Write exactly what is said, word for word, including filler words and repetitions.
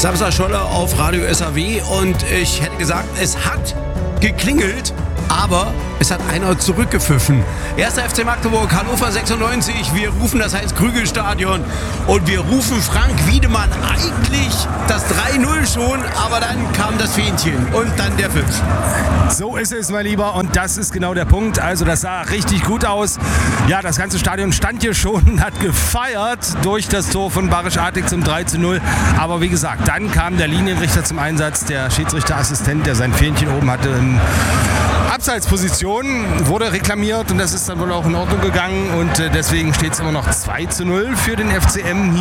Samstag Scholle auf Radio S A W und ich hätte gesagt, es hat geklingelt, aber es hat einer zurückgepfiffen. Erster F C Magdeburg, Hannover sechsundneunzig, wir rufen das Heinz-Krügel-Stadion und wir rufen Frank Wiedemann eigentlich das drei null schon, aber dann kam das Fähnchen und dann der Pfiff. So ist es, mein Lieber, und das ist genau der Punkt. Also das sah richtig gut aus. Ja, das ganze Stadion stand hier schon und hat gefeiert durch das Tor von Barisch Artig zum drei zu null. Aber wie gesagt, dann kam der Linienrichter zum Einsatz, der Schiedsrichterassistent, der sein Fähnchen oben hatte in Abseitsposition, wurde reklamiert und das ist dann wohl auch in Ordnung gegangen und deswegen steht es immer noch zwei zu null für den F C M.